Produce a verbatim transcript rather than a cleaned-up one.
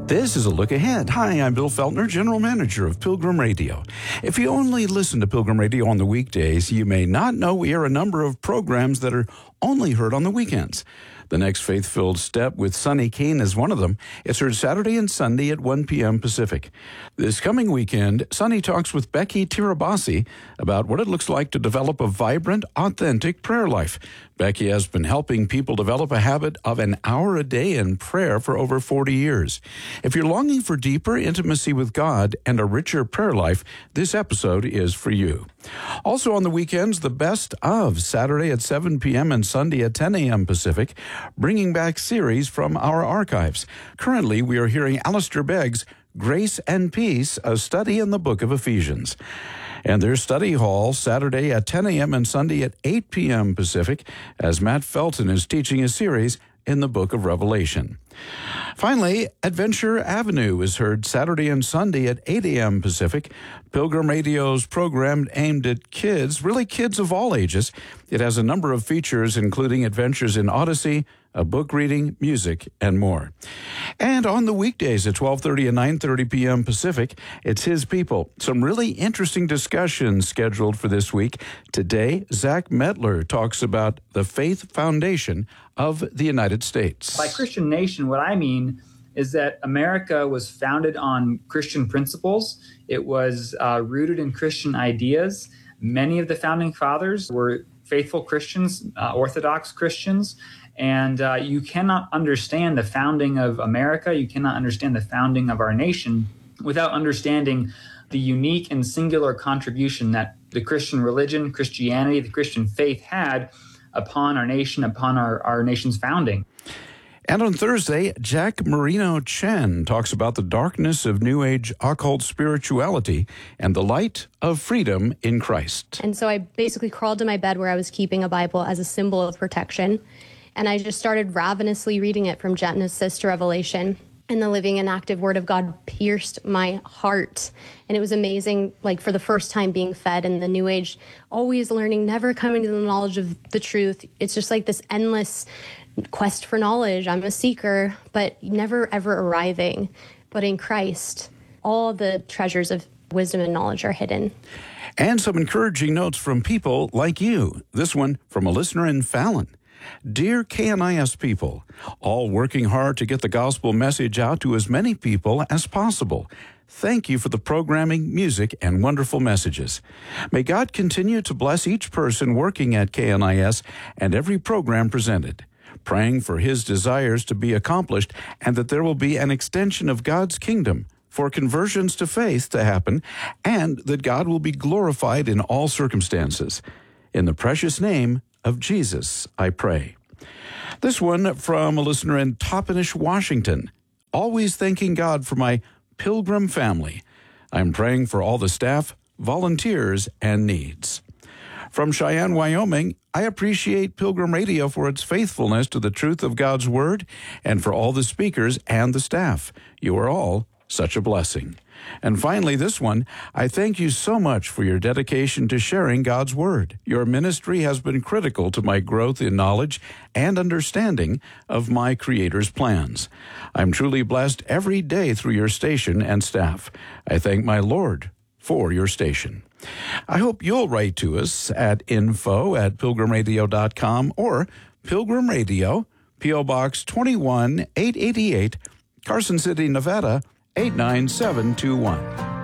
This is a look ahead. Hi, I'm Bill Feltner, General Manager of Pilgrim Radio. If you only listen to Pilgrim Radio on the weekdays, you may not know we air a number of programs that are only heard on the weekends. The next Faith-Filled Step with Sonny Kane is one of them. It's heard Saturday and Sunday at one p.m. Pacific. This coming weekend, Sonny talks with Becky Tirabassi about what it looks like to develop a vibrant, authentic prayer life. Becky has been helping people develop a habit of an hour a day in prayer for over forty years. If you're longing for deeper intimacy with God and a richer prayer life, this episode is for you. Also on the weekends, the best of Saturday at seven p.m. and Sunday at ten a.m. Pacific, bringing back series from our archives. Currently, we are hearing Alistair Begg's Grace and Peace, a study in the book of Ephesians. And there's study hall Saturday at ten a.m. and Sunday at eight p.m. Pacific, as Matt Felton is teaching a series in the book of Revelation. Finally, Adventure Avenue is heard Saturday and Sunday at eight a.m. Pacific. Pilgrim Radio's program aimed at kids, really kids of all ages. It has a number of features, including adventures in Odyssey, a book reading, music, and more. And on the weekdays at twelve thirty and nine thirty p.m. Pacific, it's His People. Some really interesting discussions scheduled for this week. Today, Zach Medler talks about the faith foundation of the United States. By Christian nation, what I mean is that America was founded on Christian principles. It was uh, rooted in Christian ideas. Many of the founding fathers were faithful Christians, uh, Orthodox Christians, and uh, you cannot understand the founding of America, you cannot understand the founding of our nation without understanding the unique and singular contribution that the Christian religion, Christianity, the Christian faith had upon our nation, upon our, our nation's founding. And on Thursday, Jack Marino Chen talks about the darkness of New Age occult spirituality and the light of freedom in Christ. And so I basically crawled to my bed where I was keeping a Bible as a symbol of protection. And I just started ravenously reading it from Genesis to Revelation. And the living and active Word of God pierced my heart. And it was amazing, like for the first time being fed in the New Age, always learning, never coming to the knowledge of the truth. It's just like this endless quest for knowledge. I'm a seeker, but never ever arriving. But in Christ, all the treasures of wisdom and knowledge are hidden. And some encouraging notes from people like you. This one from a listener in Fallon. Dear K N I S people, all working hard to get the gospel message out to as many people as possible. Thank you for the programming, music, and wonderful messages. May God continue to bless each person working at K N I S and every program presented. Praying for His desires to be accomplished and that there will be an extension of God's kingdom, for conversions to faith to happen, and that God will be glorified in all circumstances. In the precious name of Jesus, I pray. This one from a listener in Toppenish, Washington. Always thanking God for my Pilgrim family. I'm praying for all the staff, volunteers, and needs. From Cheyenne, Wyoming, I appreciate Pilgrim Radio for its faithfulness to the truth of God's Word and for all the speakers and the staff. You are all such a blessing. And finally, this one, I thank you so much for your dedication to sharing God's Word. Your ministry has been critical to my growth in knowledge and understanding of my Creator's plans. I'm truly blessed every day through your station and staff. I thank my Lord for your station. I hope you'll write to us at info at pilgrim radio dot com or Pilgrim Radio, P O Box twenty-one eight eighty-eight, Carson City, Nevada, eight nine seven two one.